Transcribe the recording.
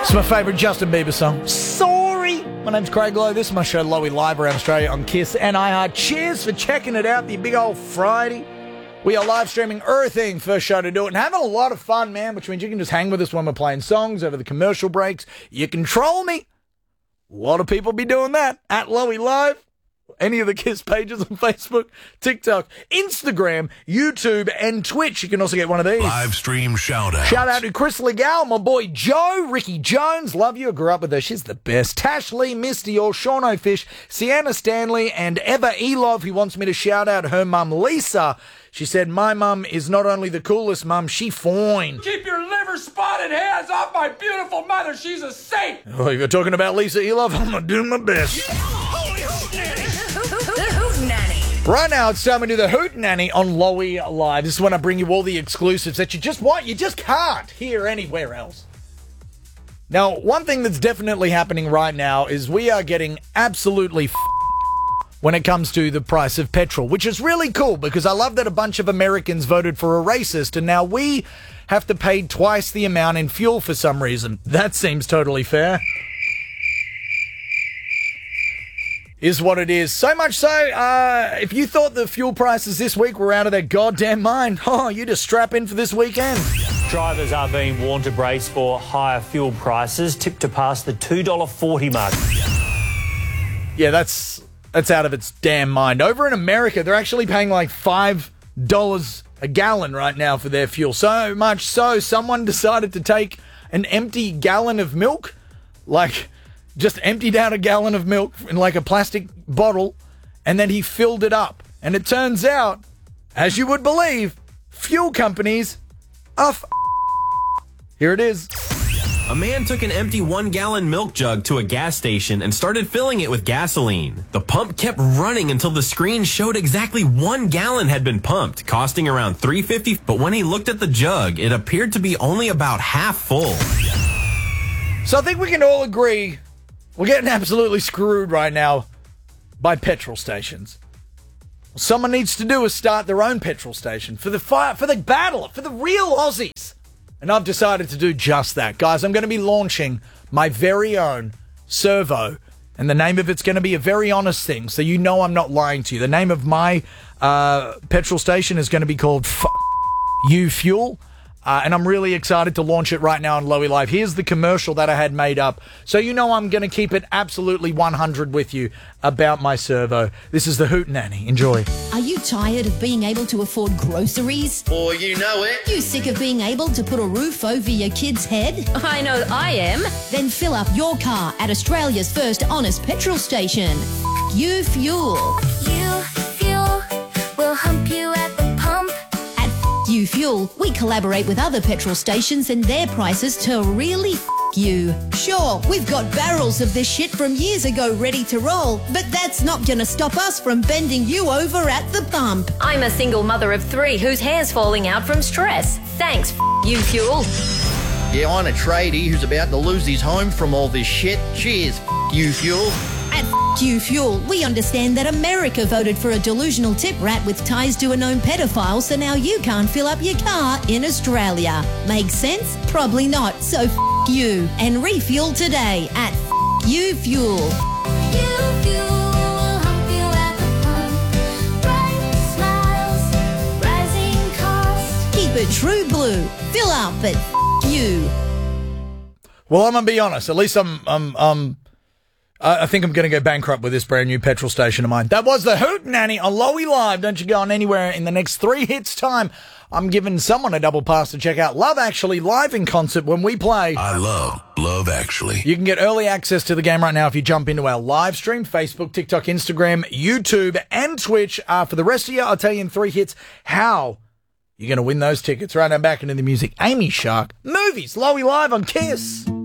It's my favourite Justin Bieber song. Sorry. My name's Craig Lowe. This is my show, Lowy Live, around Australia on Kiss and iHeart. Cheers for checking it out, the big old Friday. We are live streaming everything, first show to do it, and having a lot of fun, man, which means you can just hang with us when we're playing songs over the commercial breaks. You can troll me. A lot of people be doing that at Lowy Live. Any of the Kiss pages on Facebook, TikTok, Instagram, YouTube, and Twitch. You can also get one of these. Live stream shout out. Shout out to Chris Legal, my boy Joe, Ricky Jones. Love you. I grew up with her. She's the best. Tash Lee, Misty, or Sean O'Fish, Sienna Stanley, and Eva Elov, who wants me to shout out her mum, Lisa. She said, my mum is not only the coolest mum, she fine. Keep your liver spotted hands off my beautiful mother. She's a saint. Oh, you're talking about Lisa Elov? I'm going to do my best. The Hootenanny. Right now, it's time to do the Hootenanny on Lowy Live. This is when I bring you all the exclusives that you just can't hear anywhere else. Now, one thing that's definitely happening right now is we are getting absolutely when it comes to the price of petrol, which is really cool because I love that a bunch of Americans voted for a racist and now we have to pay twice the amount in fuel for some reason. That seems totally fair. Is what it is. So much so, if you thought the fuel prices this week were out of their goddamn mind, you just strap in for this weekend. Drivers are being warned to brace for higher fuel prices, tipped to pass the $2.40 mark. Yeah, that's out of its damn mind. Over in America, they're actually paying like $5 a gallon right now for their fuel. So much so, someone decided to take an empty gallon of milk, just emptied out a gallon of milk in like a plastic bottle, and then he filled it up. And it turns out, as you would believe, fuel companies are Here it is. A man took an empty 1-gallon milk jug to a gas station and started filling it with gasoline. The pump kept running until the screen showed exactly 1 gallon had been pumped, costing around $3.50. But when he looked at the jug, it appeared to be only about half full. So I think we can all agree we're getting absolutely screwed right now by petrol stations. What someone needs to do is start their own petrol station for the real Aussies. And I've decided to do just that. Guys, I'm going to be launching my very own servo. And the name of it's going to be a very honest thing. So you know I'm not lying to you. The name of my petrol station is going to be called You Fuel. And I'm really excited to launch it right now on Lowy Live. Here's the commercial that I had made up. So you know I'm going to keep it absolutely 100 with you about my servo. This is the Hootenanny. Enjoy. Are you tired of being able to afford groceries? Oh, you know it. You sick of being able to put a roof over your kid's head? I know I am. Then fill up your car at Australia's first honest petrol station. You Fuel. You Fuel will hump you at the pump. You Fuel, we collaborate with other petrol stations and their prices to really you. Sure, we've got barrels of this shit from years ago ready to roll, but that's not going to stop us from bending you over at the pump. I'm a single mother of 3 whose hair's falling out from stress. Thanks, You Fuel. Yeah, I'm a tradie who's about to lose his home from all this shit. Cheers, You Fuel. At You Fuel, we understand that America voted for a delusional tip rat with ties to a known pedophile, so now you can't fill up your car in Australia. Makes sense? Probably not, so you. And refuel today at You Fuel. You Fuel will hump you at the pump. Bright smiles, rising costs. Keep it true blue. Fill up at you. Well, I'm going to be honest. At least I think I'm going to go bankrupt with this brand new petrol station of mine. That was the Hootenanny on Lowy Live. Don't you go on anywhere in the next 3 hits time. I'm giving someone a double pass to check out Love Actually live in concert when we play. I love Actually. You can get early access to the game right now if you jump into our live stream, Facebook, TikTok, Instagram, YouTube, and Twitch. For the rest of you, I'll tell you in 3 hits how you're going to win those tickets. Right now, back into the music. Amy Shark, Movies, Lowy Live on Kiss.